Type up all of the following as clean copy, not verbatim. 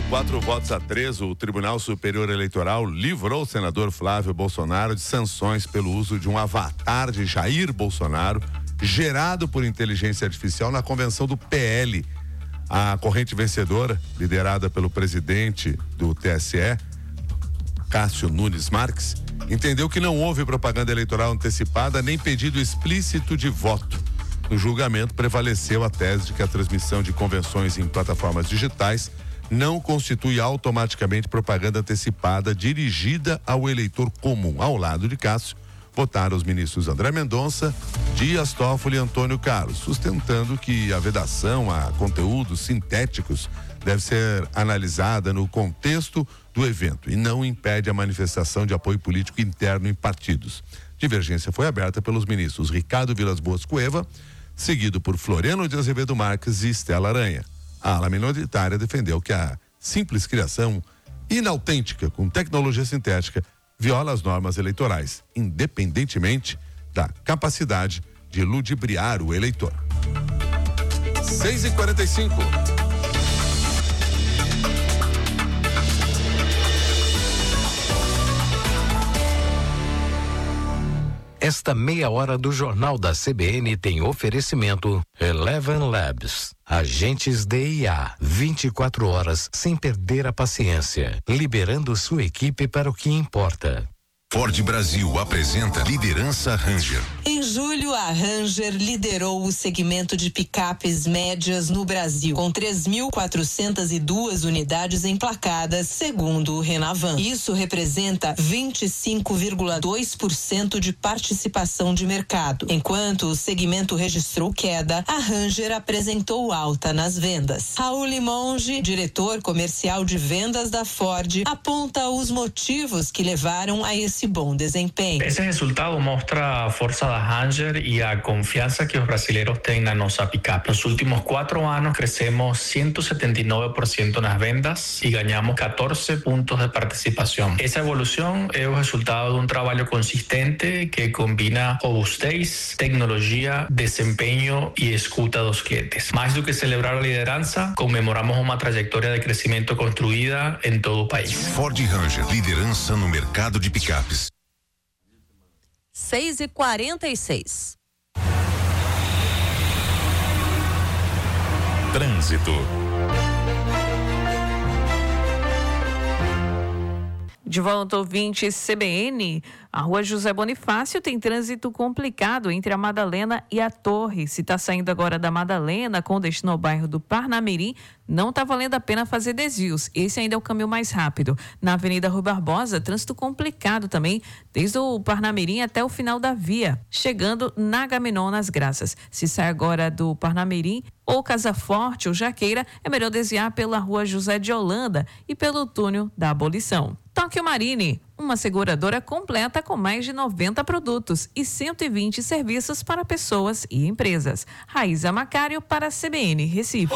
4 votos a 3, o Tribunal Superior Eleitoral livrou o senador Flávio Bolsonaro de sanções pelo uso de um avatar de Jair Bolsonaro gerado por inteligência artificial na convenção do PL. A corrente vencedora, liderada pelo presidente do TSE, Cássio Nunes Marques, entendeu que não houve propaganda eleitoral antecipada nem pedido explícito de voto. No julgamento, prevaleceu a tese de que a transmissão de convenções em plataformas digitais não constitui automaticamente propaganda antecipada dirigida ao eleitor comum. Ao lado de Cássio, votaram os ministros André Mendonça, Dias Toffoli e Antônio Carlos, sustentando que a vedação a conteúdos sintéticos deve ser analisada no contexto do evento e não impede a manifestação de apoio político interno em partidos. Divergência foi aberta pelos ministros Ricardo Vilas Boas Cueva, seguido por Floriano de Azevedo Marques e Estela Aranha. A ala minoritária defendeu que a simples criação inautêntica com tecnologia sintética viola as normas eleitorais, independentemente da capacidade de ludibriar o eleitor. 6h45. Esta meia hora do Jornal da CBN tem oferecimento Eleven Labs. Agentes de IA, 24 horas sem perder a paciência, liberando sua equipe para o que importa. Ford Brasil apresenta Liderança Ranger. Em julho, a Ranger liderou o segmento de picapes médias no Brasil, com 3.402 unidades emplacadas, segundo o Renavan. Isso representa 25,2% de participação de mercado. Enquanto o segmento registrou queda, a Ranger apresentou alta nas vendas. Raul Limonge, diretor comercial de vendas da Ford, aponta os motivos que levaram a esse bom desempenho. Esse resultado mostra a força da Ranger e a confiança que os brasileiros têm na nossa picape. Nos últimos 4 anos, crescemos 179% nas vendas e ganhamos 14 pontos de participação. Essa evolução é o resultado de trabalho consistente que combina robustez, tecnologia, desempenho e escuta dos clientes. Mais do que celebrar a liderança, comemoramos uma trajetória de crescimento construída em todo o país. Ford Ranger, liderança no mercado de picapes. 6h46. Trânsito. De volta, ouvinte CBN, a rua José Bonifácio tem trânsito complicado entre a Madalena e a Torre. Se está saindo agora da Madalena com destino ao bairro do Parnamirim, não está valendo a pena fazer desvios. Esse ainda é o caminho mais rápido. Na Avenida Rui Barbosa, trânsito complicado também, desde o Parnamirim até o final da via, chegando na Agamenon nas Graças. Se sai agora do Parnamirim ou Casa Forte ou Jaqueira, é melhor desviar pela rua José de Holanda e pelo túnel da Abolição. Tóquio Marine, uma seguradora completa com mais de 90 produtos e 120 serviços para pessoas e empresas. Raíza Macário para a CBN Recife.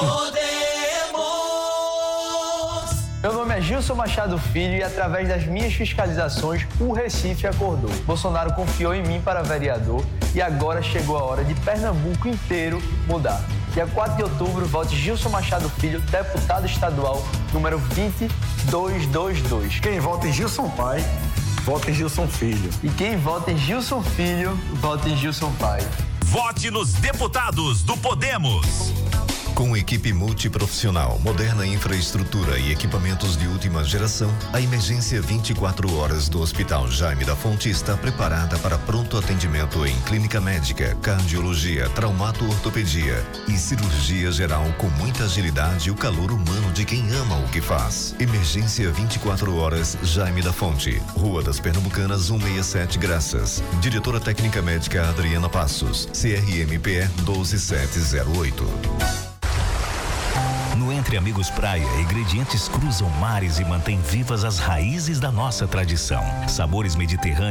Meu nome é Gilson Machado Filho e através das minhas fiscalizações, o Recife acordou. Bolsonaro confiou em mim para vereador e agora chegou a hora de Pernambuco inteiro mudar. Dia 4 de outubro, vote Gilson Machado Filho, deputado estadual, número 20222. Quem vota em Gilson Pai, vota em Gilson Filho. E quem vota em Gilson Filho, vota em Gilson Pai. Vote nos deputados do Podemos. Com equipe multiprofissional, moderna infraestrutura e equipamentos de última geração, a emergência 24 horas do Hospital Jaime da Fonte está preparada para pronto atendimento em clínica médica, cardiologia, traumato-ortopedia e cirurgia geral com muita agilidade e o calor humano de quem ama o que faz. Emergência 24 horas Jaime da Fonte, Rua das Pernambucanas 167 Graças. Diretora técnica médica Adriana Passos, CRMPE 12708. No Entre Amigos Praia, ingredientes cruzam mares e mantêm vivas as raízes da nossa tradição. Sabores mediterrâneos